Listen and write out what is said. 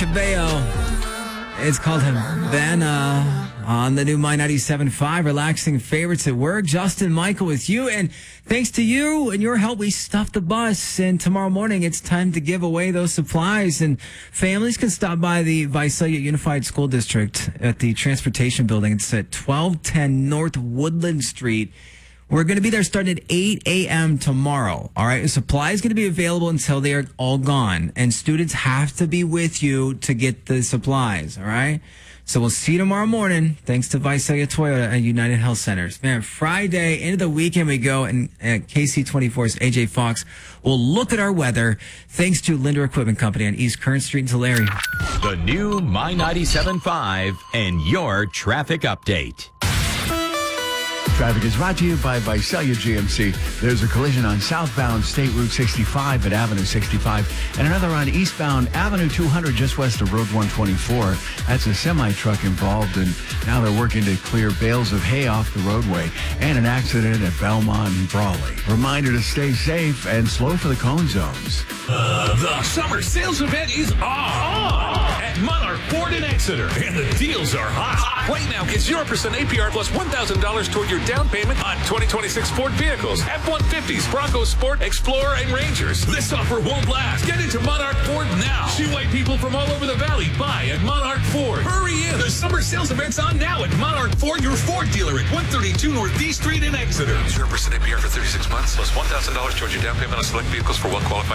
Cabello. It's called Havana on the new My 97.5, relaxing favorites at work. Justin, Michael with you. And thanks to you and your help, we stuffed the bus. And tomorrow morning, it's time to give away those supplies. And families can stop by the Visalia Unified School District at the Transportation Building. It's at 1210 North Woodland Street. We're going to be there starting at 8 a.m. tomorrow. All right. The supply is going to be available until they are all gone. And students have to be with you to get the supplies. All right. So we'll see you tomorrow morning. Thanks to Visalia Toyota and United Health Centers. Man, Friday into the weekend we go, and KC24's AJ Fox will look at our weather thanks to Linder Equipment Company on East Current Street in Tulare. The new My 97.5 and your traffic update. Traffic is brought to you by Visalia GMC. There's a collision on southbound State Route 65 at Avenue 65 and another on eastbound Avenue 200 just west of Road 124. That's a semi-truck involved, and now they're working to clear bales of hay off the roadway. And an accident at Belmont and Brawley. Reminder to stay safe and slow for the cone zones. The summer sales event is on at Monarch Ford in Exeter, and the deals are hot. Right now, get 0% APR plus $1,000 toward your down payment on 2026 Ford vehicles, F-150s, Bronco Sport, Explorer, and Rangers. This offer won't last. Get into Monarch Ford now. See why people from all over the valley buy at Monarch Ford. Hurry in. The summer sales event's on now at Monarch Ford, your Ford dealer at 132 Northeast Street in Exeter. 0% APR for 36 months plus $1,000 towards your down payment on select vehicles for well-qualified